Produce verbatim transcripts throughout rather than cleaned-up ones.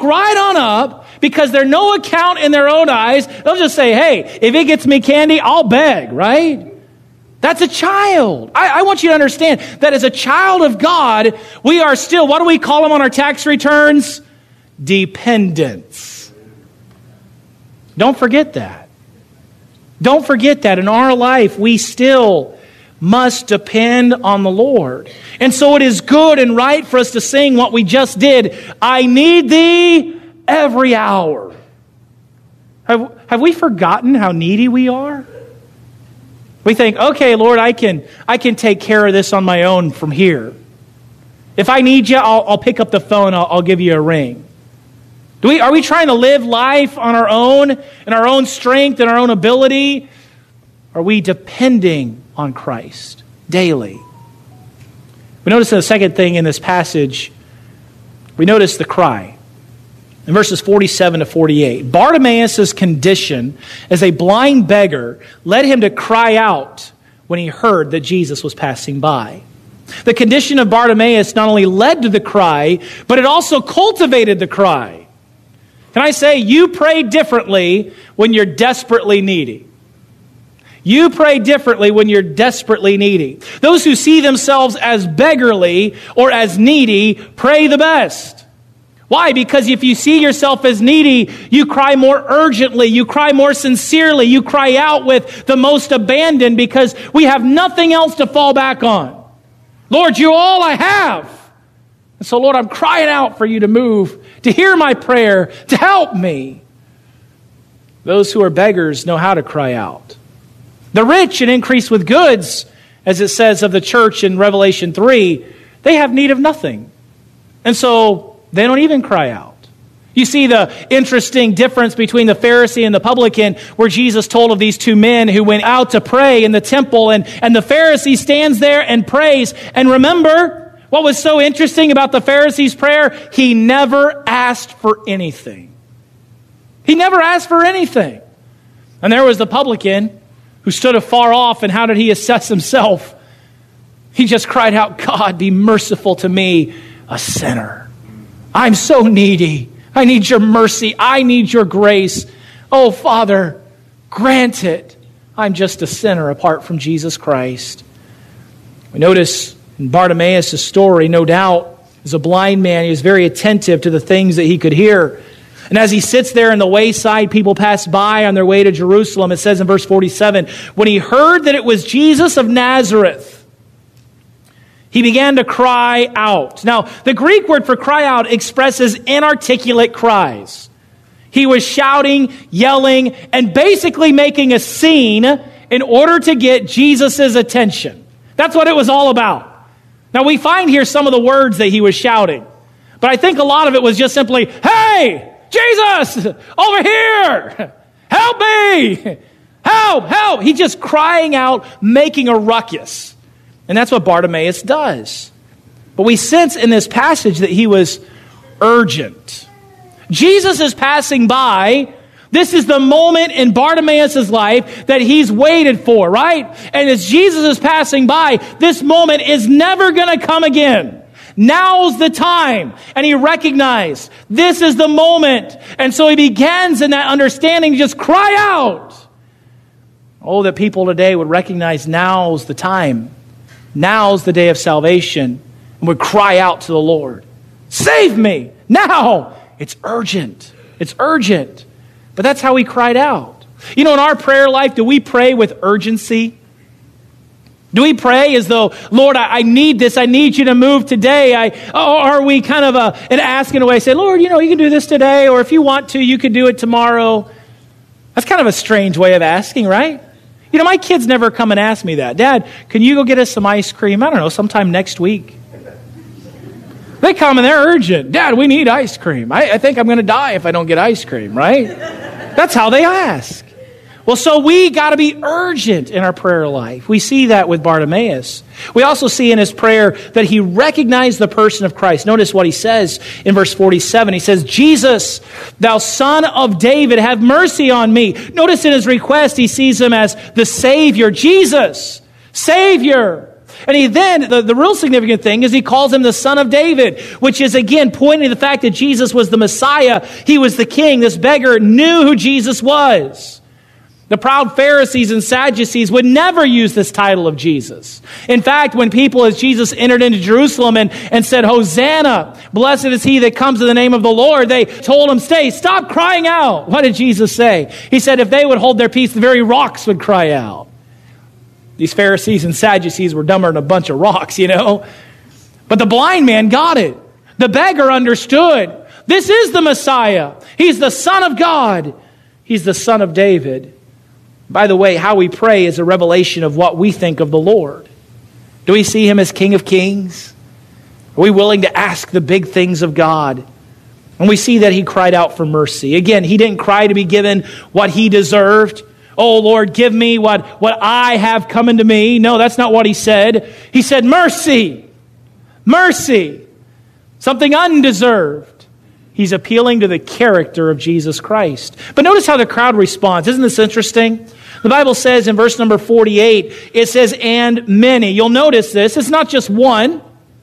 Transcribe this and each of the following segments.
right on up because they're no account in their own eyes. They'll just say, hey, if it gets me candy, I'll beg, right? That's a child. I, I want you to understand that as a child of God, we are still, what do we call them on our tax returns? Dependents. Don't forget that. Don't forget that in our life, we still must depend on the Lord. And so it is good and right for us to sing what we just did. I need thee every hour. Have, have we forgotten how needy we are? We think, okay, Lord, I can I can take care of this on my own from here. If I need you, I'll, I'll pick up the phone, I'll, I'll give you a ring. Do we, are we trying to live life on our own, in our own strength and our own ability? Are we depending on Christ daily? We notice the second thing in this passage, we notice the cry. In verses forty-seven to forty-eight, Bartimaeus' condition as a blind beggar led him to cry out when he heard that Jesus was passing by. The condition of Bartimaeus not only led to the cry, but it also cultivated the cry. Can I say, you pray differently when you're desperately needy. You pray differently when you're desperately needy. Those who see themselves as beggarly or as needy pray the best. Why? Because if you see yourself as needy, you cry more urgently, you cry more sincerely, you cry out with the most abandon because we have nothing else to fall back on. Lord, you're all I have. And so, Lord, I'm crying out for you to move, to hear my prayer, to help me. Those who are beggars know how to cry out. The rich and increase with goods, as it says of the church in Revelation three, they have need of nothing. And so, they don't even cry out. You see the interesting difference between the Pharisee and the publican where Jesus told of these two men who went out to pray in the temple and, and the Pharisee stands there and prays. And remember what was so interesting about the Pharisee's prayer? He never asked for anything. He never asked for anything. And there was the publican who stood afar off, and how did he assess himself? He just cried out, God, be merciful to me, a sinner. I'm so needy. I need your mercy. I need your grace. Oh, Father, grant it. I'm just a sinner apart from Jesus Christ. We notice in Bartimaeus' story, no doubt, as a blind man, he was very attentive to the things that he could hear. And as he sits there in the wayside, people pass by on their way to Jerusalem. It says in verse forty-seven, when he heard that it was Jesus of Nazareth, he began to cry out. Now, the Greek word for cry out expresses inarticulate cries. He was shouting, yelling, and basically making a scene in order to get Jesus' attention. That's what it was all about. Now, we find here some of the words that he was shouting. But I think a lot of it was just simply, hey, Jesus, over here, help me, help, help. He's just crying out, making a ruckus. And that's what Bartimaeus does. But we sense in this passage that he was urgent. Jesus is passing by. This is the moment in Bartimaeus' life that he's waited for, right? And as Jesus is passing by, this moment is never going to come again. Now's the time. And he recognized this is the moment. And so he begins in that understanding to just cry out. Oh, that people today would recognize now's the time. Now's the day of salvation, and would cry out to the Lord, save me now. It's urgent. It's urgent. But that's how he cried out. You know, in our prayer life, do we pray with urgency? Do we pray as though, Lord, I, I need this. I need you to move today. I, or are we kind of a, an ask in a way, say, Lord, you know, you can do this today, or if you want to, you can do it tomorrow. That's kind of a strange way of asking, right? You know, my kids never come and ask me that. Dad, can you go get us some ice cream? I don't know, sometime next week. They come and they're urgent. Dad, we need ice cream. I, I think I'm going to die if I don't get ice cream, right? That's how they ask. Well, so we got to be urgent in our prayer life. We see that with Bartimaeus. We also see in his prayer that he recognized the person of Christ. Notice what he says in verse forty-seven. He says, Jesus, thou son of David, have mercy on me. Notice in his request, he sees him as the Savior. Jesus, Savior. And he then, the, the real significant thing is he calls him the Son of David, which is again pointing to the fact that Jesus was the Messiah. He was the king. This beggar knew who Jesus was. The proud Pharisees and Sadducees would never use this title of Jesus. In fact, when people, as Jesus entered into Jerusalem and, and said, Hosanna, blessed is he that comes in the name of the Lord, they told him, stay, stop crying out. What did Jesus say? He said, if they would hold their peace, the very rocks would cry out. These Pharisees and Sadducees were dumber than a bunch of rocks, you know. But the blind man got it. The beggar understood. This is the Messiah. He's the Son of God. He's the Son of David. By the way, how we pray is a revelation of what we think of the Lord. Do we see him as King of Kings? Are we willing to ask the big things of God? And we see that he cried out for mercy. Again, he didn't cry to be given what he deserved. Oh, Lord, give me what, what I have coming to me. No, that's not what he said. He said, mercy, mercy, something undeserved. He's appealing to the character of Jesus Christ. But notice how the crowd responds. Isn't this interesting? The Bible says in verse number forty-eight, it says, and many. You'll notice this. It's not just one,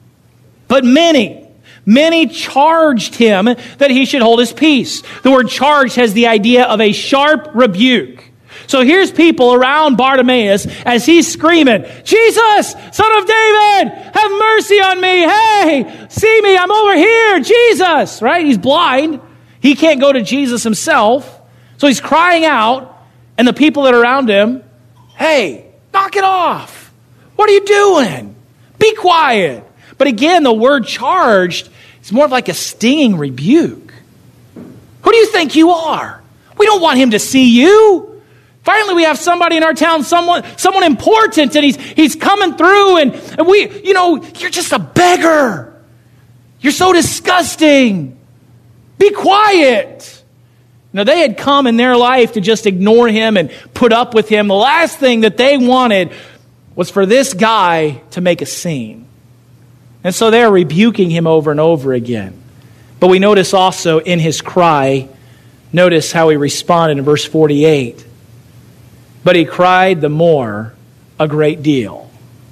but many. Many charged him that he should hold his peace. The word charged has the idea of a sharp rebuke. So here's people around Bartimaeus as he's screaming, Jesus, Son of David, have mercy on me. Hey, see me, I'm over here, Jesus, right? He's blind. He can't go to Jesus himself. So he's crying out, and the people that are around him, hey, knock it off. What are you doing? Be quiet. But again, the word charged is more of like a stinging rebuke. Who do you think you are? We don't want him to see you. Finally, we have somebody in our town, someone someone important, and he's he's coming through, and, and we, you know, you're just a beggar. You're so disgusting. Be quiet. Now, they had come in their life to just ignore him and put up with him. The last thing that they wanted was for this guy to make a scene. And so they're rebuking him over and over again. But we notice also in his cry, notice how he responded in verse forty-eight. But he cried the more a great deal.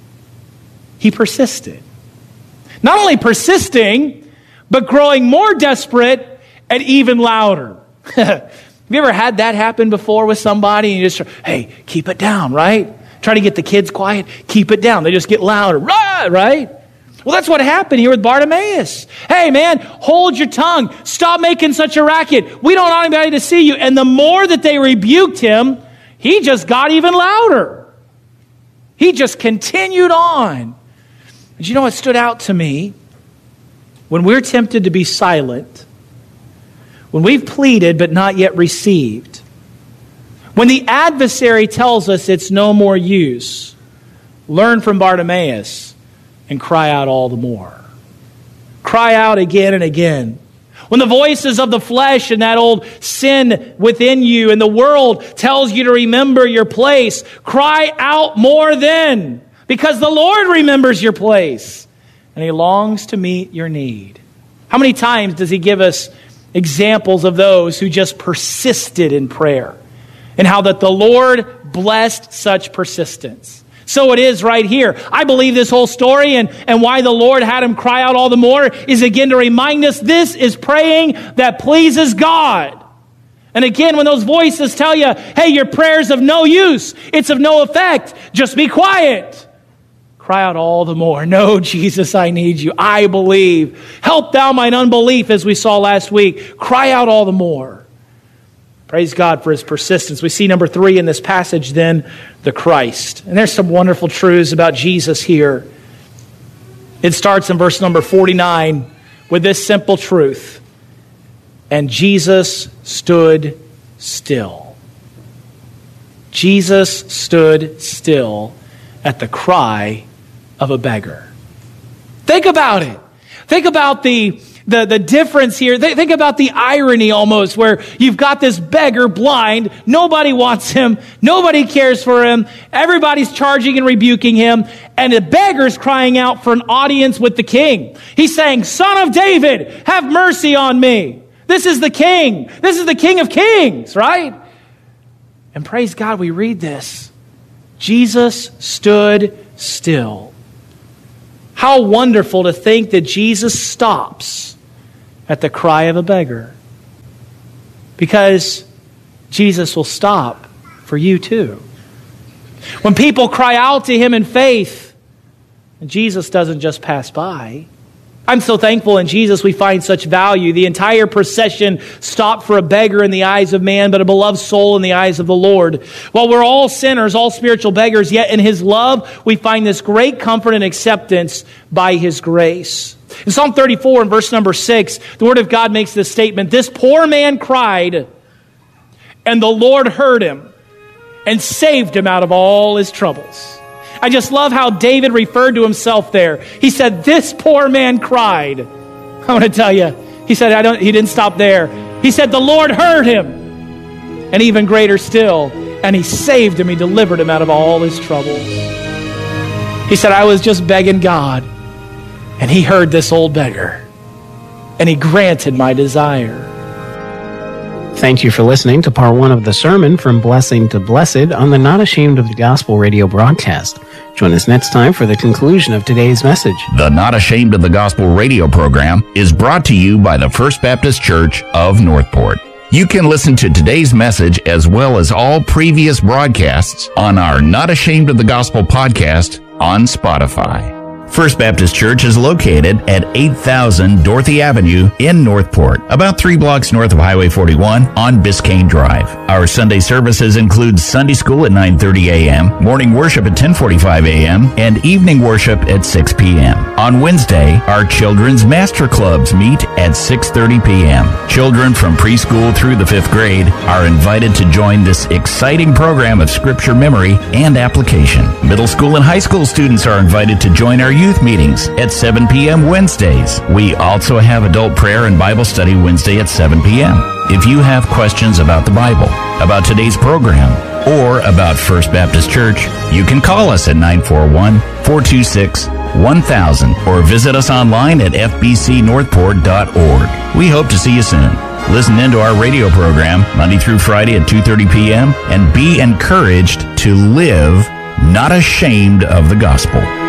He persisted. Not only persisting, but growing more desperate and even louder. Have you ever had that happen before with somebody? And you just, hey, keep it down, right? Try to get the kids quiet. Keep it down. They just get louder, right? Well, that's what happened here with Bartimaeus. Hey, man, hold your tongue. Stop making such a racket. We don't want anybody to see you. And the more that they rebuked him, he just got even louder. He just continued on. And you know what stood out to me? When we're tempted to be silent, when we've pleaded but not yet received, when the adversary tells us it's no more use, learn from Bartimaeus and cry out all the more. Cry out again and again. When the voices of the flesh and that old sin within you and the world tells you to remember your place, cry out more then, because the Lord remembers your place and he longs to meet your need. How many times does he give us examples of those who just persisted in prayer and how that the Lord blessed such persistence? So it is right here. I believe this whole story and, and why the Lord had him cry out all the more is again to remind us this is praying that pleases God. And again, when those voices tell you, hey, your prayer's of no use, it's of no effect, just be quiet. Cry out all the more. No, Jesus, I need you. I believe. Help thou mine unbelief, as we saw last week. Cry out all the more. Praise God for his persistence. We see number three in this passage then, the Christ. And there's some wonderful truths about Jesus here. It starts in verse number forty-nine with this simple truth. And Jesus stood still. Jesus stood still at the cry of a beggar. Think about it. Think about the The, the difference here. Think about the irony almost, where you've got this beggar blind. Nobody wants him. Nobody cares for him. Everybody's charging and rebuking him. And the beggar's crying out for an audience with the king. He's saying, Son of David, have mercy on me. This is the king. This is the King of Kings, right? And praise God, we read this. Jesus stood still. How wonderful to think that Jesus stops at the cry of a beggar. Because Jesus will stop for you too. When people cry out to him in faith, Jesus doesn't just pass by. I'm so thankful in Jesus we find such value. The entire procession stopped for a beggar in the eyes of man, but a beloved soul in the eyes of the Lord. While we're all sinners, all spiritual beggars, yet in his love we find this great comfort and acceptance by his grace. In Psalm thirty-four, in verse number six, the Word of God makes this statement: "This poor man cried, and the Lord heard him and saved him out of all his troubles." I just love how David referred to himself there. He said, "This poor man cried." I want to tell you, he said, I don't, he didn't stop there. He said, "The Lord heard him." And even greater still, and he saved him, he delivered him out of all his troubles. He said, "I was just begging God, and he heard this old beggar, and he granted my desire." Thank you for listening to part one of the sermon From Blessing to Blessed on the Not Ashamed of the Gospel radio broadcast. Join us next time for the conclusion of today's message. The Not Ashamed of the Gospel radio program is brought to you by the First Baptist Church of Northport. You can listen to today's message as well as all previous broadcasts on our Not Ashamed of the Gospel podcast on Spotify. First Baptist Church is located at eight thousand Dorothy Avenue in Northport, about three blocks north of Highway forty-one on Biscayne Drive. Our Sunday services include Sunday school at nine thirty a.m., morning worship at ten forty-five a.m., and evening worship at six p.m. On Wednesday, our children's master clubs meet at six thirty p.m. Children from preschool through the fifth grade are invited to join this exciting program of scripture memory and application. Middle school and high school students are invited to join our youth meetings at seven p.m. Wednesdays. We also have adult prayer and Bible study Wednesday at seven p.m. If you have questions about the Bible, about today's program, or about First Baptist Church, you can call us at nine four one, four two six, one thousand or visit us online at f b c northport dot org. We hope to see you soon. Listen into our radio program Monday through Friday at two thirty p.m. and be encouraged to live not ashamed of the gospel.